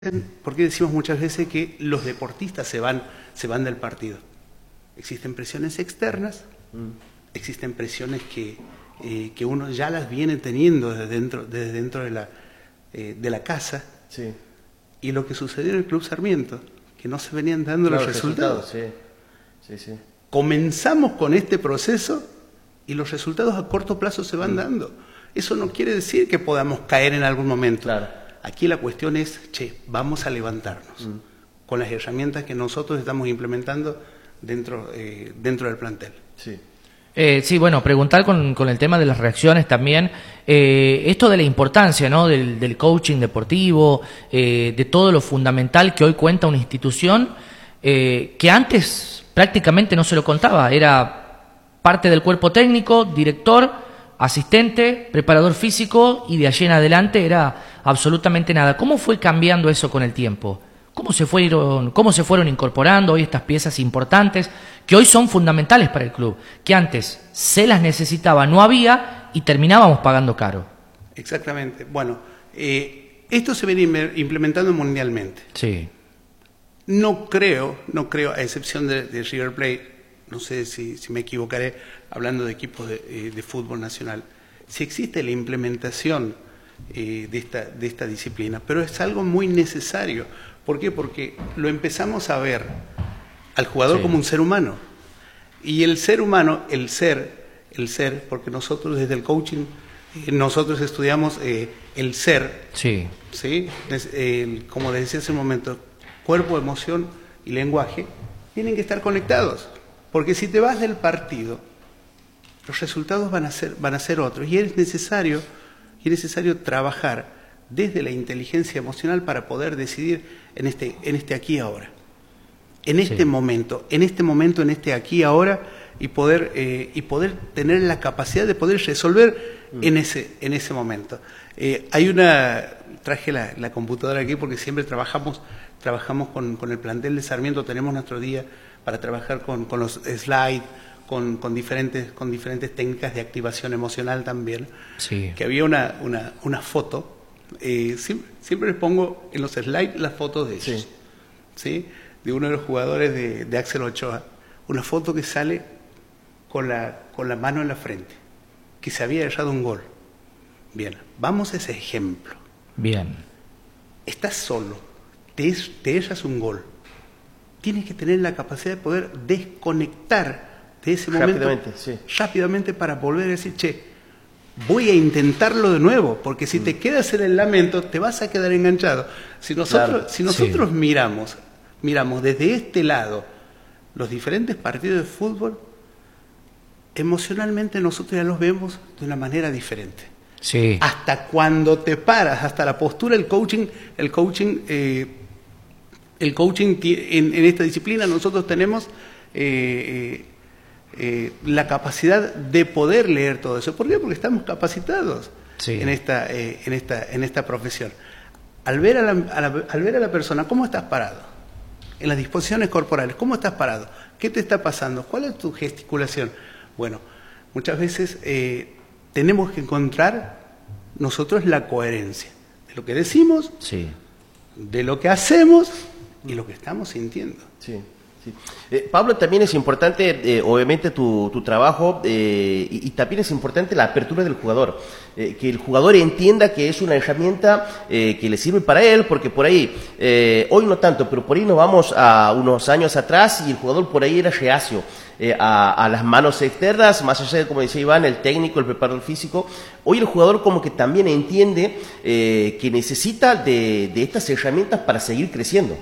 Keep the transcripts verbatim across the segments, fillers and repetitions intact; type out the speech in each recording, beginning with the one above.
¿Por qué decimos muchas veces que los deportistas se van, se van del partido? Existen presiones externas, mm. existen presiones que, eh, que uno ya las viene teniendo desde dentro, desde dentro de, la, eh, de la casa. Sí. Y lo que sucedió en el Club Sarmiento, que no se venían dando claro, los resultados. resultados sí. Sí, sí. Comenzamos con este proceso y los resultados a corto plazo se van mm. dando. Eso no quiere decir que podamos caer en algún momento. Claro. Aquí la cuestión es, che, vamos a levantarnos mm. con las herramientas que nosotros estamos implementando dentro, eh, dentro del plantel. Sí. Eh, sí, bueno, preguntar con, con el tema de las reacciones también, eh, esto de la importancia, ¿no?, del, del coaching deportivo, eh, de todo lo fundamental que hoy cuenta una institución, eh, que antes prácticamente no se lo contaba, era parte del cuerpo técnico, director, asistente, preparador físico, y de allí en adelante era absolutamente nada. ¿Cómo fue cambiando eso con el tiempo? ¿Cómo se fueron, cómo se fueron incorporando hoy estas piezas importantes que hoy son fundamentales para el club? Que antes se las necesitaba, no había y terminábamos pagando caro. Exactamente. Bueno, eh, esto se viene implementando mundialmente. Sí. No creo, no creo, a excepción de, de River Plate, no sé si, si me equivocaré hablando de equipos de, eh, de fútbol nacional, si existe la implementación eh, de, esta, de esta disciplina, pero es algo muy necesario. ¿Por qué? Porque lo empezamos a ver al jugador sí. como un ser humano. Y el ser humano, el ser, el ser, porque nosotros desde el coaching, eh, nosotros estudiamos eh, el ser, sí. ¿sí? El, como decía hace un momento, cuerpo, emoción y lenguaje tienen que estar conectados. Porque si te vas del partido, los resultados van a ser, van a ser otros. Y es necesario, y es necesario trabajar desde la inteligencia emocional para poder decidir en este, en este aquí y ahora. En este sí. momento, en este momento, en este aquí y ahora, y poder, eh, y poder tener la capacidad de poder resolver mm. en, ese, en ese momento. Eh, hay una, traje la, la computadora aquí porque siempre trabajamos, trabajamos con, con el plantel de Sarmiento, tenemos nuestro día para trabajar con, con los slides, con, con, diferentes, con diferentes técnicas de activación emocional también, sí. que había una, una, una foto, eh, siempre, siempre les pongo en los slides las fotos de ellos, sí. ¿sí? De uno de los jugadores de, de Axel Ochoa, una foto que sale con la, con la mano en la frente, que se había echado un gol. Bien, vamos a ese ejemplo. Bien. Estás solo, te, te echas un gol. Tienes que tener la capacidad de poder desconectar de ese momento rápidamente, sí. rápidamente para volver a decir, che, voy a intentarlo de nuevo, porque si mm. te quedas en el lamento, te vas a quedar enganchado. Si nosotros, claro. si nosotros sí. miramos, miramos desde este lado los diferentes partidos de fútbol, emocionalmente nosotros ya los vemos de una manera diferente. Sí. Hasta cuando te paras, hasta la postura, el coaching, el coaching, eh, el coaching en, en esta disciplina nosotros tenemos eh, eh, la capacidad de poder leer todo eso. ¿Por qué? Porque estamos capacitados sí. en esta, eh, en esta, en esta profesión. Al ver a la, a la, al ver a la persona, ¿cómo estás parado? En las disposiciones corporales, ¿cómo estás parado? ¿Qué te está pasando? ¿Cuál es tu gesticulación? Bueno, muchas veces eh, tenemos que encontrar nosotros la coherencia de lo que decimos, sí. de lo que hacemos y lo que estamos sintiendo. Sí, sí. Eh, Pablo, también es importante, eh, obviamente, tu, tu trabajo eh, y, y también es importante la apertura del jugador. Eh, que el jugador entienda que es una herramienta eh, que le sirve para él, porque por ahí, eh, hoy no tanto, pero por ahí nos vamos a unos años atrás y el jugador por ahí era reacio eh, a, a las manos externas, más allá de, como decía Iván, el técnico, el preparador físico. Hoy el jugador como que también entiende eh, que necesita de, de estas herramientas para seguir creciendo.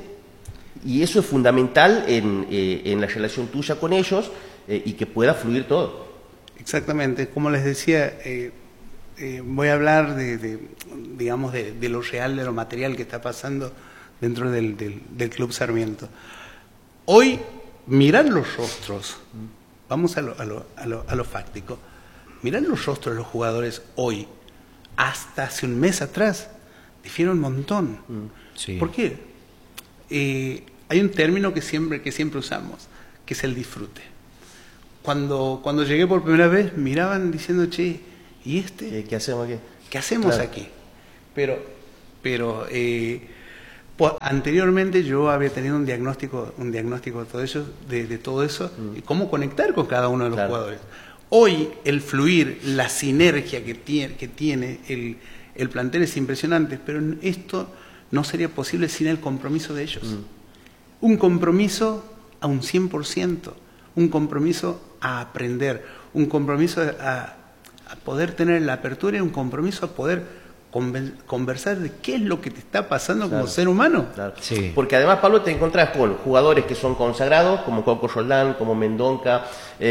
Y eso es fundamental en, eh, en la relación tuya con ellos eh, y que pueda fluir todo. Exactamente, como les decía, eh, eh, voy a hablar de, de digamos, de, de lo real, de lo material que está pasando dentro del, del, del Club Sarmiento. Hoy, mirar los rostros, vamos a lo, a lo, a lo, a lo fáctico, mirar los rostros de los jugadores hoy, hasta hace un mes atrás, difieren un montón. Sí. ¿Por qué? Eh, hay un término que siempre, que siempre usamos, que es el disfrute. Cuando, cuando llegué por primera vez, miraban diciendo, che, ¿y este? ¿Qué hacemos aquí? ¿Qué hacemos claro. aquí? Pero, pero eh, Pues, anteriormente yo había tenido un diagnóstico, un diagnóstico de todo eso, de, de todo eso mm. y cómo conectar con cada uno de los claro. jugadores. Hoy el fluir, la sinergia que tiene, que tiene el, el plantel es impresionante, pero esto no sería posible sin el compromiso de ellos. Mm. Un compromiso a un cien por ciento, un compromiso a aprender, un compromiso a, a poder tener la apertura y un compromiso a poder conversar de qué es lo que te está pasando claro. como ser humano. Claro. Sí. Porque además, Pablo, te encontrás con jugadores que son consagrados, como Coco Roldán, como Mendonca,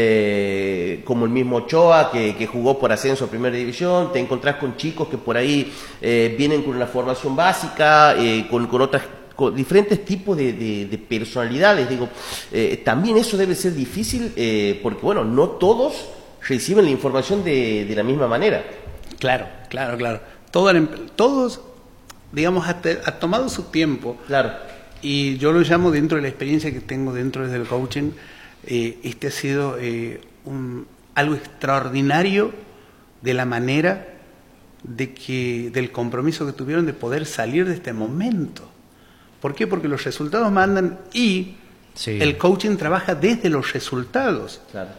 eh, como el mismo Ochoa, que, que jugó por ascenso a Primera División. Te encontrás con chicos que por ahí eh, vienen con una formación básica, eh, con, con otras con diferentes tipos de, de, de personalidades. Digo, eh, también eso debe ser difícil, eh, porque, bueno, no todos reciben la información de, de la misma manera. Claro, claro, claro. Todo el, todos, digamos, ha, te, ha tomado su tiempo. Claro. Y yo lo llamo, dentro de la experiencia que tengo dentro del coaching, eh, este ha sido eh, un, algo extraordinario de la manera de que, del compromiso que tuvieron de poder salir de este momento. ¿Por qué? Porque los resultados mandan y sí. el coaching trabaja desde los resultados. Claro.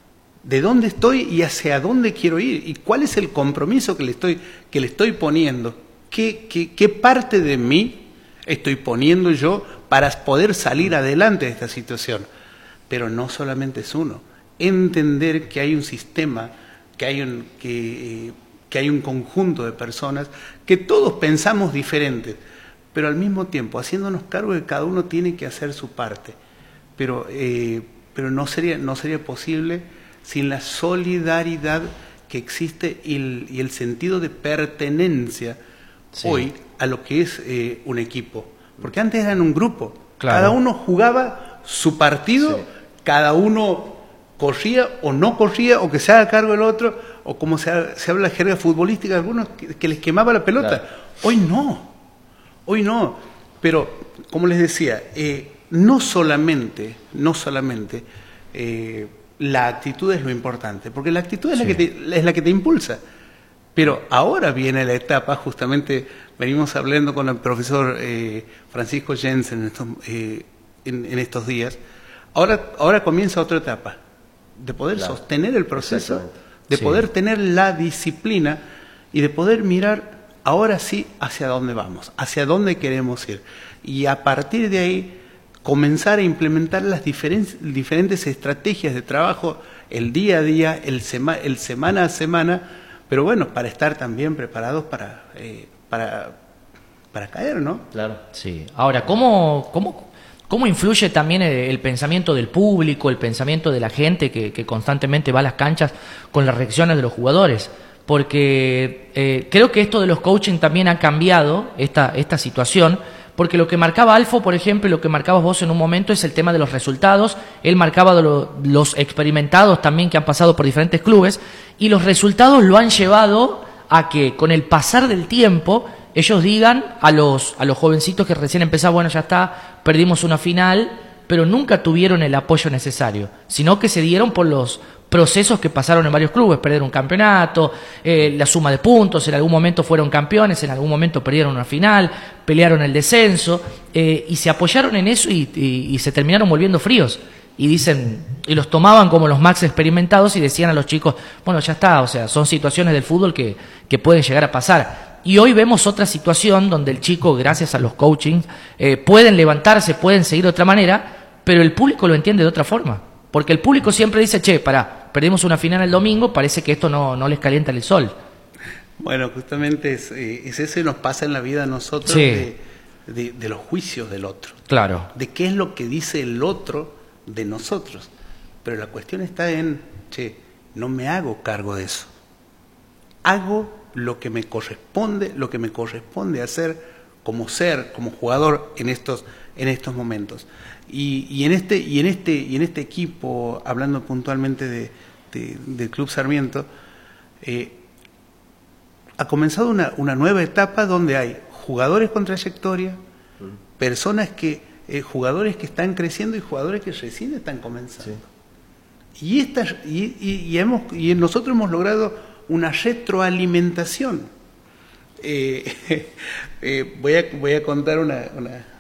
De dónde estoy y hacia dónde quiero ir y cuál es el compromiso que le estoy, que le estoy poniendo, ¿Qué, qué, qué parte de mí estoy poniendo yo para poder salir adelante de esta situación. Pero no solamente es uno, entender que hay un sistema, que hay un, que, que hay un conjunto de personas que todos pensamos diferentes, pero al mismo tiempo haciéndonos cargo de que cada uno tiene que hacer su parte, pero, eh, pero no sería, no sería posible sin la solidaridad que existe y el, y el sentido de pertenencia sí. hoy a lo que es eh, un equipo. Porque antes eran un grupo, claro. cada uno jugaba su partido, sí. cada uno corría o no corría, o que se haga cargo del otro, o como se, se habla la jerga futbolística, algunos que, que les quemaba la pelota. Claro. Hoy no, hoy no. Pero, como les decía, eh, no solamente, no solamente... Eh, la actitud es lo importante, porque la actitud es, sí. la que te, es la que te impulsa. Pero ahora viene la etapa, justamente venimos hablando con el profesor eh, Francisco Jensen en estos, eh, en, en estos días, ahora, ahora comienza otra etapa, de poder claro. sostener el proceso, de sí. poder tener la disciplina y de poder mirar ahora sí hacia dónde vamos, hacia dónde queremos ir. Y a partir de ahí comenzar a implementar las diferentes, diferentes estrategias de trabajo el día a día, el, sema, el semana a semana, pero bueno, para estar también preparados para, eh, para, para caer, ¿no? Claro. Sí. Ahora, ¿cómo, cómo, cómo influye también el, el pensamiento del público, el pensamiento de la gente que, que constantemente va a las canchas con las reacciones de los jugadores? Porque eh, creo que esto de los coaching también ha cambiado esta, esta situación. Porque lo que marcaba Alfo, por ejemplo, y lo que marcabas vos en un momento es el tema de los resultados. Él marcaba de lo, los experimentados también que han pasado por diferentes clubes. Y los resultados lo han llevado a que con el pasar del tiempo ellos digan a los, a los jovencitos que recién empezaban, bueno, ya está, perdimos una final, pero nunca tuvieron el apoyo necesario, sino que se dieron por los procesos que pasaron en varios clubes, perder un campeonato, eh, la suma de puntos, en algún momento fueron campeones, en algún momento perdieron una final, pelearon el descenso, eh, y se apoyaron en eso y, y, y se terminaron volviendo fríos. Y dicen, y los tomaban como los más experimentados y decían a los chicos, bueno, ya está, o sea, son situaciones del fútbol que, que pueden llegar a pasar. Y hoy vemos otra situación donde el chico, gracias a los coachings, eh, pueden levantarse, pueden seguir de otra manera, pero el público lo entiende de otra forma. Porque el público siempre dice, che, pará, perdimos una final el domingo, parece que esto no, no les calienta el sol. Bueno, justamente es, es eso que nos pasa en la vida a nosotros, sí. de, de, de los juicios del otro. Claro. De qué es lo que dice el otro de nosotros. Pero la cuestión está en, che, no me hago cargo de eso. Hago lo que me corresponde, lo que me corresponde hacer como ser, como jugador en estos, en estos momentos. Y, y en este, y en este, y en este equipo, hablando puntualmente de, de, del Club Sarmiento, eh, ha comenzado una, una nueva etapa donde hay jugadores con trayectoria, personas que, eh, jugadores que están creciendo y jugadores que recién están comenzando. Sí. Y, estas, y, y, y, hemos, y nosotros hemos logrado una retroalimentación. Eh, eh, voy, a, voy a contar una, una,